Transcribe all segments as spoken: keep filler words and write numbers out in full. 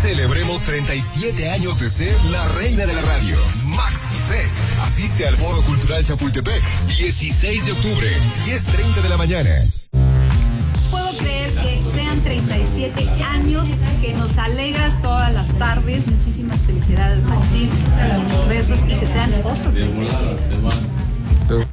Celebremos treinta y siete años de ser la reina de la radio. Maxi Fest. Asiste al Foro Cultural Chapultepec. dieciséis de octubre, diez treinta de la mañana. Puedo creer que sean treinta y siete años, que nos alegras todas las tardes. Muchísimas felicidades, Maxi. Muchos besos y que sean otros treinta y siete.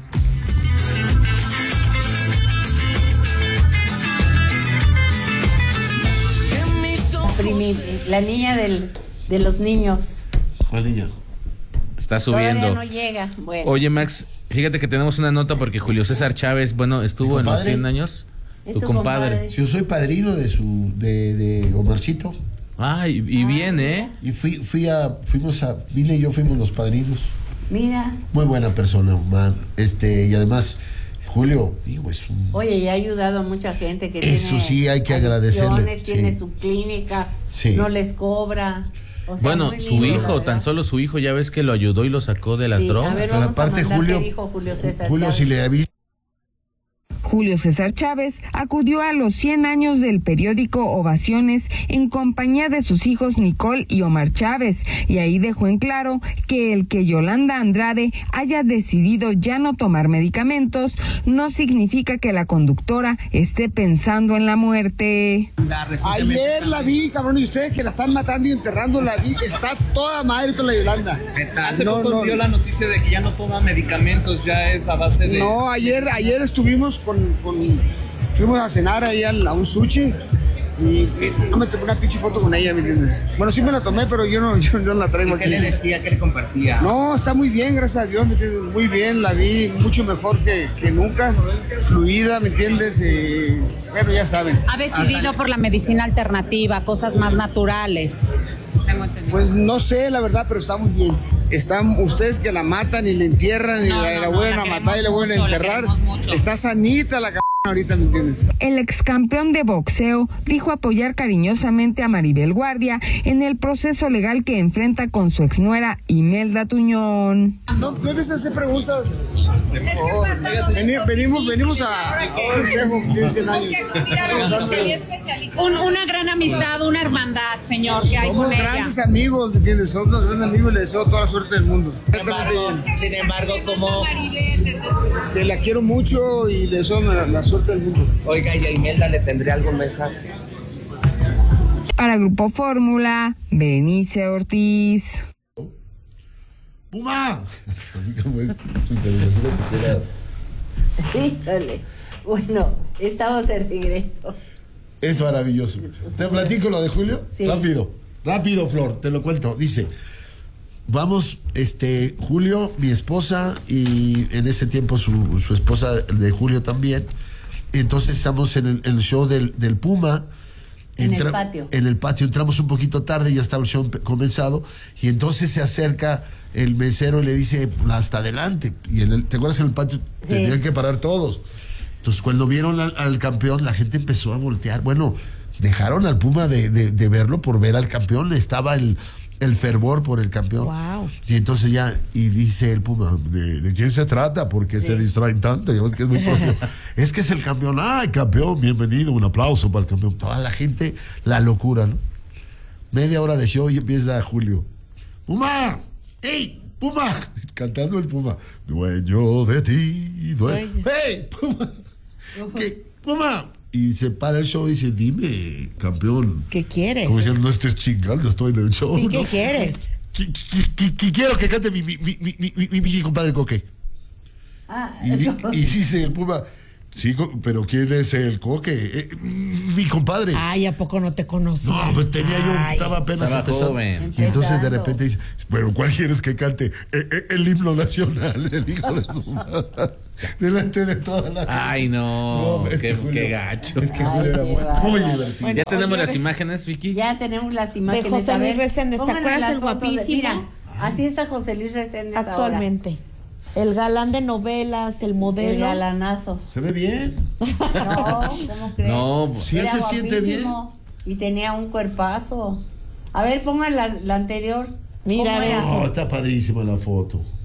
La niña del, de los niños. ¿Cuál niña? Está subiendo. Todavía no llega. Bueno. Oye, Max, fíjate que tenemos una nota porque Julio César Chávez, bueno, estuvo en los cien años. Tu, tu compadre. compadre. Si yo soy padrino de su, de, de Omarcito. Ah, y, y ah, bien, ¿eh? Y fui, fui a, fuimos a, Vile y yo fuimos los padrinos. Mira. Muy buena persona, man. Este, y además, Julio, digo, es un... Oye, y ha ayudado a mucha gente que Eso tiene sí, hay que agradecerle. Tiene sí. su clínica, sí. no les cobra. O sea, bueno, su lindo, hijo, tan solo su hijo, ya ves que lo ayudó y lo sacó de las sí, drogas. A ver, vamos aparte, a mandar Julio, qué dijo Julio César Julio, Chávez. si le avisa. Julio César Chávez acudió a los cien años del periódico Ovaciones en compañía de sus hijos Nicole y Omar Chávez, y ahí dejó en claro que el que Yolanda Andrade haya decidido ya no tomar medicamentos no significa que la conductora esté pensando en la muerte. Ayer la vi, cabrón, y ustedes que la están matando y enterrando, la vi, está toda madre con la Yolanda. Hace no, poco no, dio la noticia de que ya no toma medicamentos, ya es a base de... No, ayer, ayer estuvimos con Con, con, fuimos a cenar ahí a, a un sushi y, y no me tomé una pinche foto con ella, ¿me entiendes? Bueno, sí me la tomé, pero yo no, yo, yo no la traigo ¿Qué aquí. le decía? ¿Qué le compartía? No, está muy bien, gracias a Dios, ¿me entiendes? Muy bien, la vi mucho mejor que, que nunca, fluida, ¿me entiendes? Eh, bueno, ya saben. Ha decidido por la medicina alternativa, cosas más naturales. Pues no sé, la verdad, pero está muy bien. Están ustedes que la matan y la entierran y no, la, no, la vuelven no, la a matar y la vuelven mucho, a enterrar. Está sanita la c*** ahorita, ¿me entiendes? El ex campeón de boxeo dijo apoyar cariñosamente a Maribel Guardia en el proceso legal que enfrenta con su exnuera Imelda Tuñón. No debes hacer preguntas. Oh, venimos, venimos, venimos a, a un festejo de cien años. Un, una gran amistad, una hermandad, señor, que hay Somos con ella. Somos grandes amigos, ¿me entiendes? Somos grandes amigos y le deseo toda la suerte del mundo. Sin embargo, sin embargo como... Que la quiero mucho y le deseo la, la suerte del mundo. Oiga, ¿y a Imelda le tendría algún mensaje? Para Grupo Fórmula, Benice Ortiz. ¡Puma! Así como es. Híjole. Bueno, estamos de regreso. Es maravilloso. ¿Te platico lo de Julio? Sí. Rápido, rápido, Flor, te lo cuento. Dice, vamos, este, Julio, mi esposa, y en ese tiempo su, su esposa de Julio también. Entonces estamos en el, en el show del, del Puma. En Entra, el patio. En el patio, entramos un poquito tarde, ya estaba el show comenzado, y entonces se acerca el mesero y le dice, hasta adelante. Y en el, ¿te acuerdas en el patio? Sí. Tendrían que parar todos. Entonces, cuando vieron al, al campeón, la gente empezó a voltear. Bueno, dejaron al Puma de, de, de verlo por ver al campeón. Estaba el, el fervor por el campeón. Wow. Y entonces ya, y dice el Puma, ¿de, de quién se trata? Porque sí. se distraen tanto. Ya ves que es muy propio. Es que es el campeón. ¡Ay, campeón! Bienvenido, un aplauso para el campeón. Toda la gente, la locura, ¿no? Media hora de show y empieza Julio. ¡Puma! ¡Ey! ¡Puma! Cantando el Puma. Dueño de ti, dueño. ¡Hey! ¡Puma! ¿Qué? ¡Puma! Y se para el show y dice, dime, campeón. ¿Qué quieres? Como diciendo, no estés chingando, estoy en el show. Sí, ¿qué ¿no? quieres? ¿Qué, qué, qué, qué quiero que cante mi, mi, mi, mi, mi, mi, mi compadre Coque? Ah, y, no. y dice el Puma, sí, pero ¿quién es el Coque? Eh, mi compadre. Ay, ¿a poco no te conocía? No, pues tenía yo, Ay, estaba apenas estaba empezando. joven. Y entonces de Empezando. repente dice, pero ¿cuál quieres que cante? Eh, eh, el himno nacional, el hijo de su madre. Delante de toda la gente. Ay, no, es qué, que Julio- qué gacho. Es que Ay, Julio era qué muy, bárbaro. muy divertido. Bueno, ¿Ya tenemos oye, las res- imágenes, Vicky? Ya tenemos las imágenes. José A Luis ver, Reséndez, ¿te pónganos acuerdas las el fotos de- guapísimo? Mira, así está José Luis Reséndez Actualmente. El galán de novelas, el ahora. modelo. El galanazo. Se ve bien. No, ¿cómo crees? No, pues, Sí, él Era se siente bien. guapísimo y tenía un cuerpazo. A ver, pongan la, la anterior. Mira, ¿Cómo ve era? eso. No, está padrísima la foto.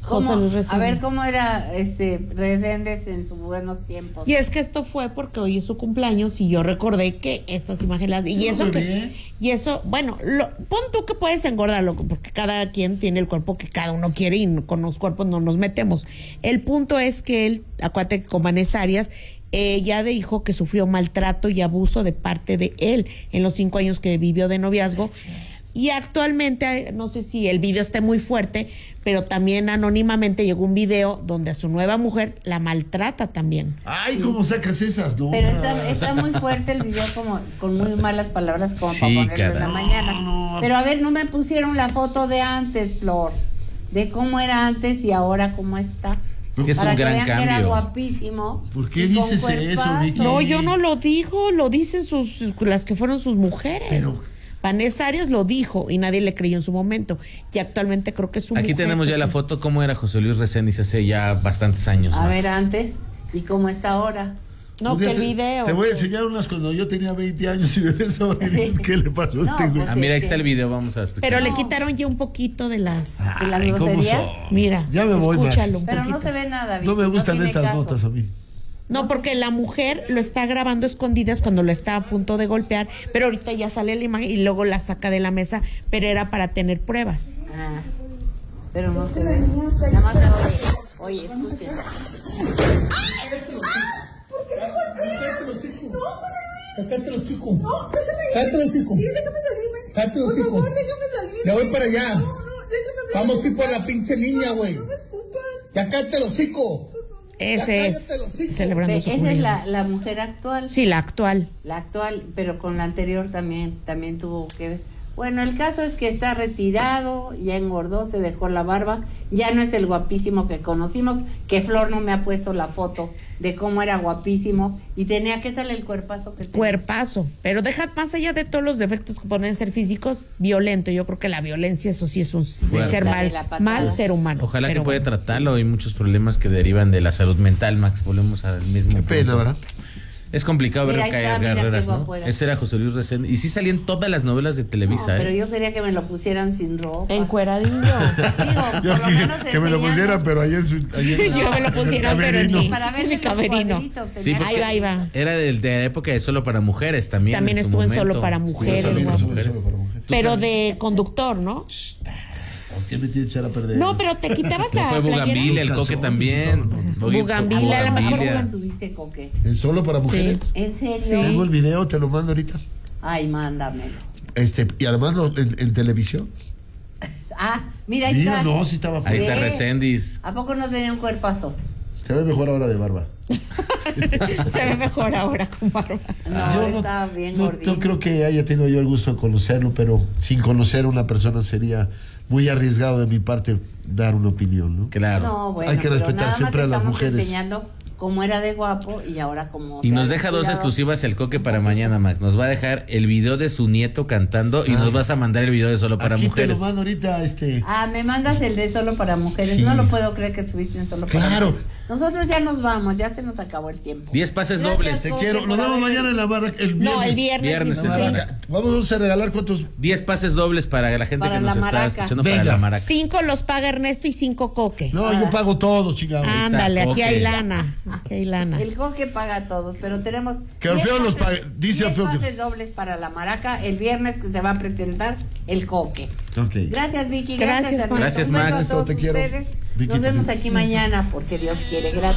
José ¿Cómo? Luis A Reséndiz. ver cómo era este Reséndiz en sus buenos tiempos. Y es que esto fue porque hoy es su cumpleaños y yo recordé que estas imágenes y eso que y eso, bueno, lo, pon tú que puedes engordarlo porque cada quien tiene el cuerpo que cada uno quiere y con los cuerpos no nos metemos. El punto es que él, acuérdate que con Vanessa Arias ella dijo que sufrió maltrato y abuso de parte de él en los cinco años que vivió de noviazgo. Y actualmente, no sé si el video esté muy fuerte, pero también anónimamente llegó un video donde a su nueva mujer la maltrata también. Ay, ¿cómo sacas esas notas? Pero está, está muy fuerte el video, como con muy malas palabras como Sí, para ponerlo en la caray. mañana. No, no. Pero a ver, no me pusieron la foto de antes, Flor, de cómo era antes y ahora cómo está. Que es para un que gran vean que era cambio. guapísimo. ¿Por qué y con dices eso, cuerpazo. Vicky? No, yo no lo digo, lo dicen sus las que fueron sus mujeres. Pero- Vanessa Arias lo dijo y nadie le creyó en su momento. Y actualmente creo que es su Aquí mujer, tenemos ya que la sí. foto cómo era José Luis Reséndiz hace ya bastantes años. A Max. ver, antes y cómo está ahora. No, Un que día el te- video. Te voy a enseñar unas cuando yo tenía veinte años y me ves ahora y dices, ¿qué le pasó a No, este güey? pues Ah, mira, ahí Sí, está sí. el video, vamos a escuchar. Pero le No. quitaron ya un poquito de las... ¿Y las Ay, ¿cómo groserías? son? Mira, Ya me voy, Max. escúchalo un Pero no poquito. se ve nada, No Vicky, me gustan tiene estas caso. notas a mí. No, porque la mujer lo está grabando a escondidas cuando lo está a punto de golpear, pero ahorita ya sale la imagen y luego la saca de la mesa, pero era para tener pruebas. Ah, pero no se ve. Nada más se oye. Oye, escuchen. Cállate los chicos. Cállate los chicos. Cállate los chicos. Ya voy para allá. Vamos a ir por la pinche niña, güey. Ya cállate los chicos. Ese es celebrando Ve, su esa es cumpleaños. la, la mujer actual. Sí, la actual. La actual, pero con la anterior también, también tuvo que ver. Bueno, el caso es que está retirado, ya engordó, se dejó la barba, ya no es el guapísimo que conocimos, que Flor no me ha puesto la foto de cómo era guapísimo y tenía, ¿qué tal el cuerpazo que tenía? Cuerpazo. Pero deja más allá de todos los defectos que pueden ser físicos, violento. Yo creo que la violencia, eso sí es un de Fuerte. ser La mal, de la patada. mal ser humano. Ojalá Pero que pueda bueno. tratarlo. Hay muchos problemas que derivan de la salud mental, Max. Volvemos al mismo Qué pena, punto. ¿verdad? Es complicado ver Mira, ahí caer está, mira qué guerreras, ¿no? guapo era. Ese era José Luis Reséndiz. Y sí salían todas las novelas de No, Televisa, pero ¿eh? yo quería que me lo pusieran sin ropa. Encueradillo. Digo, Yo por lo que, menos que me lo enseñando- pusieran, pero ahí en su. ahí en- Yo me lo en el pusieran, pero camerino. ni- Para verle Mi los camerino. cuadritos, Sí, tenía- porque Ahí va, ahí va. era de, de la época de Solo para Mujeres también. También en su estuvo en momento. Solo para Estuvo en Mujeres, Solo para guapo. Mujeres. Solo para mujeres. Pero de conductor, ¿no? ¿Por qué me tienes que echar a perder? No, pero te quitabas No la fue playera. Bugambilia, el Calzones, Coque también. no, no, no. Buggy- Bugambilia, a lo mejor Bugambilia. ¿Cómo estuviste, Coque? ¿Es solo para mujeres? ¿En serio? Sí. Tengo el video, te lo mando ahorita. Ay, mándamelo. Este, y además lo, en, en televisión. Ah, mira, ahí Mira, está. no, sí estaba Ahí fuerte. está Sí. Reséndiz. ¿A poco no tenía un cuerpazo? Se ve mejor ahora de barba. Se ve mejor ahora con barba. No, Yo estaba bien no, gordito. no creo que haya tenido yo el gusto de conocerlo, pero sin conocer a una persona sería muy arriesgado de mi parte dar una opinión, ¿no? Claro. No, bueno, Hay que pero respetar nada más siempre a las estamos mujeres. enseñando cómo era de guapo y ahora cómo Y se nos ha deja dos retirado. exclusivas el Coque para mañana, Max. Nos va a dejar el video de su nieto cantando y Ah. nos vas a mandar el video de Solo para Aquí Mujeres. te lo mando ahorita, este. Ah, me mandas el de Solo para Mujeres. Sí. No lo puedo creer que estuviste en Solo para Claro. Mujeres. Nosotros ya nos vamos, ya se nos acabó el tiempo. Diez pases Gracias, dobles. Te Coque, quiero. por Nos vemos haber- mañana en la barra. El viernes. No, el viernes. Viernes, sí, en la sí. barra. Vamos a regalar cuántos. Diez pases dobles para la gente Para que la nos está maraca. escuchando Venga. para la maraca. Cinco los paga Ernesto y cinco Coque. No, yo pago todos, chingados. está, Ándale, aquí Coque. hay lana. Aquí hay lana. El Coque paga a todos, pero tenemos Que al diez feo los pases- pague. Dice al diez feo que- pases dobles para la maraca el viernes que se va a presentar el Coque. Ok. Gracias, Vicky. Gracias, Gracias, Juan. Ernesto. Gracias, Un beso Max. a todos Te quiero. ustedes. Vicky, Nos vemos también. aquí mañana porque Dios quiere. Gracias.